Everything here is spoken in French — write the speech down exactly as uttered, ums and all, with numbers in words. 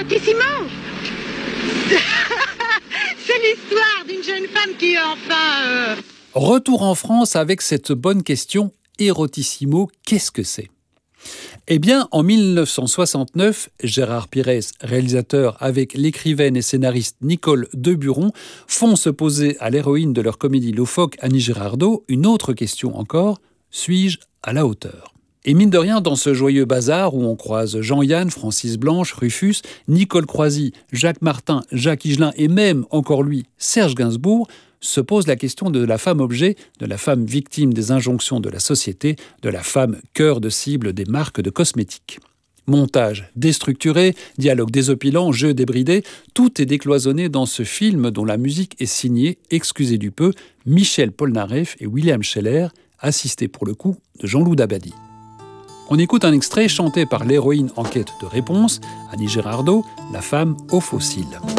Érotissimo. C'est l'histoire d'une jeune femme qui est enfin... Euh... Retour en France avec cette bonne question. Érotissimo, qu'est-ce que c'est ? Eh bien, en mille neuf cent soixante-neuf, Gérard Pires, réalisateur avec l'écrivaine et scénariste Nicole Deburon, font se poser à l'héroïne de leur comédie loufoque, Annie Girardot, une autre question encore, suis-je à la hauteur ? Et mine de rien, dans ce joyeux bazar où on croise Jean-Yann, Francis Blanche, Rufus, Nicole Croisy, Jacques Martin, Jacques Higelin et même, encore lui, Serge Gainsbourg, se pose la question de la femme objet, de la femme victime des injonctions de la société, de la femme cœur de cible des marques de cosmétiques. Montage déstructuré, dialogue désopilant, jeu débridé, tout est décloisonné dans ce film dont la musique est signée, excusez du peu, Michel Polnareff et William Scheller, assistés pour le coup de Jean-Loup Dabadi. On écoute un extrait chanté par l'héroïne en quête de réponse, Annie Girardot, la femme aux fossiles.